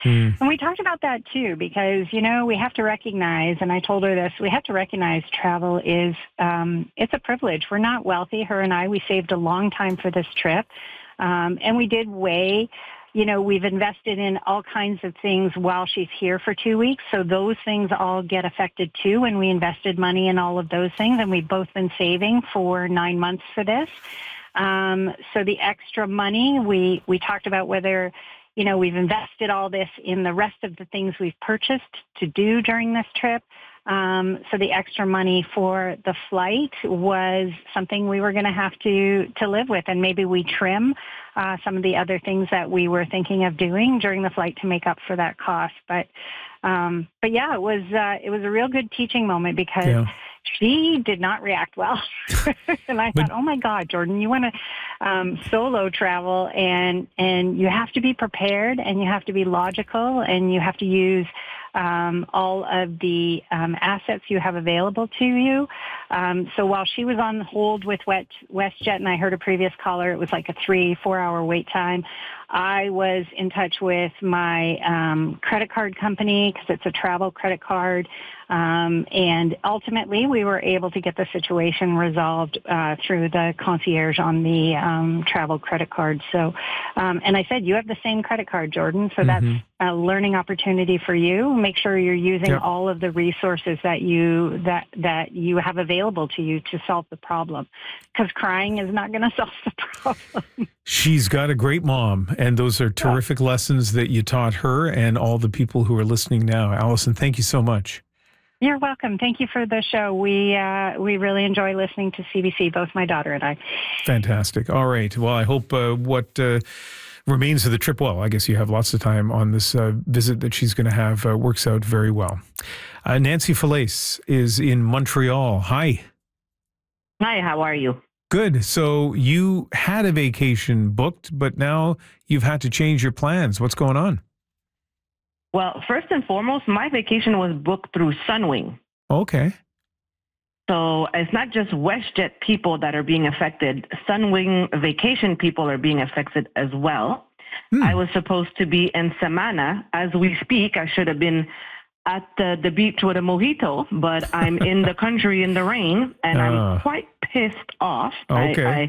Mm. And we talked about that too, because, we have to recognize, and I told her this, we have to recognize travel is, it's a privilege. We're not wealthy, her and I. We saved a long time for this trip. And we did weigh, we've invested in all kinds of things while she's here for 2 weeks. So those things all get affected too. And we invested money in all of those things. And we've both been saving for 9 months for this. So the extra money, we talked about whether, we've invested all this in the rest of the things we've purchased to do during this trip. So the extra money for the flight was something we were going to have to live with, and maybe we trim some of the other things that we were thinking of doing during the flight to make up for that cost. But yeah, it was a real good teaching moment because she did not react well, and I thought, oh my God, Jordan, you want to solo travel, and you have to be prepared, and you have to be logical, and you have to use all of the assets you have available to you. So while she was on hold with WestJet, and I heard a previous caller, it was like a 3-4 hour wait time, I was in touch with my credit card company because it's a travel credit card. And ultimately, we were able to get the situation resolved through the concierge on the travel credit card. So, and I said, you have the same credit card, Jordan, so that's a learning opportunity for you. Make sure you're using all of the resources that you have available to you to solve the problem, because crying is not going to solve the problem. She's got a great mom, and those are terrific lessons that you taught her and all the people who are listening now. Allison, thank you so much. You're welcome. Thank you for the show. We really enjoy listening to CBC, both my daughter and I. Fantastic. All right. Well, I hope what remains of the trip, well, I guess you have lots of time on this visit that she's going to have, works out very well. Nancy Falaise is in Montreal. Hi. Hi, how are you? Good. So you had a vacation booked, but now you've had to change your plans. What's going on? Well, first and foremost, my vacation was booked through Sunwing. Okay. So it's not just WestJet people that are being affected. Sunwing vacation people are being affected as well. I was supposed to be in Samana. As we speak, I should have been at the beach with a mojito, but I'm in the country in the rain, and I'm quite pissed off. Okay.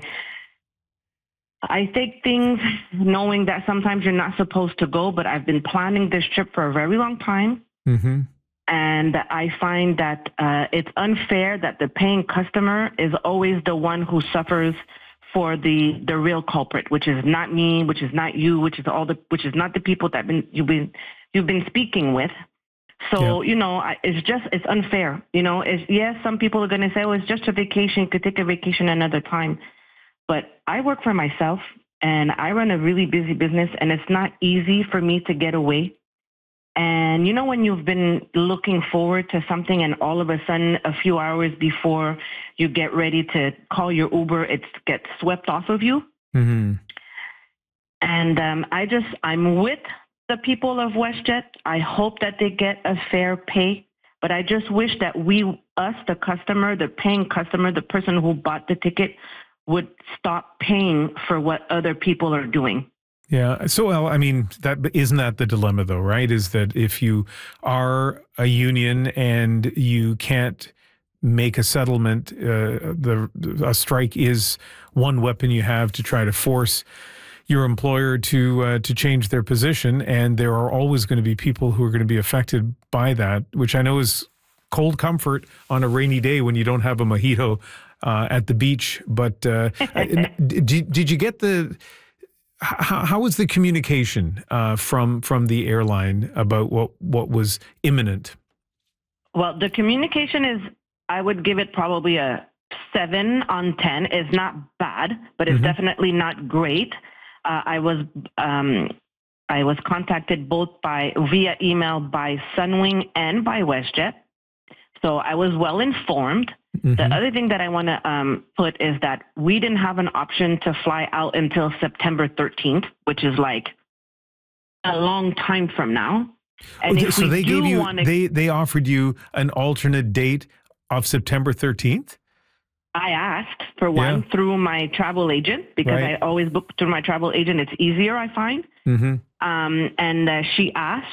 I take things knowing that sometimes you're not supposed to go, but I've been planning this trip for a very long time. Mm-hmm. And I find that it's unfair that the paying customer is always the one who suffers for the real culprit, which is not me, which is not you, which is not the people that you've been speaking with. So, it's unfair. Yes, some people are going to say, oh, it's just a vacation. You could take a vacation another time. But I work for myself, and I run a really busy business, and it's not easy for me to get away. And when you've been looking forward to something, and all of a sudden, a few hours before you get ready to call your Uber, it gets swept off of you. Mm-hmm. And I'm with the people of WestJet. I hope that they get a fair pay. But I just wish that the customer, the paying customer, the person who bought the ticket, would stop paying for what other people are doing. Yeah. So, well, I mean, isn't that the dilemma, though, right? Is that if you are a union and you can't make a settlement, a strike is one weapon you have to try to force your employer to change their position, and there are always going to be people who are going to be affected by that, which I know is cold comfort on a rainy day when you don't have a mojito at the beach. But did you get how was the communication from the airline about what was imminent? Well, the communication is, I would give it probably a 7 on 10. It's not bad, but it's definitely not great. I was contacted both via email by Sunwing and by WestJet. So I was well informed. Mm-hmm. The other thing that I want to put is that we didn't have an option to fly out until September 13th, which is like a long time from now. And so they gave you, they offered you an alternate date of September 13th? I asked for one through my travel agent, because I always book through my travel agent. It's easier, I find. Mm-hmm. And she asked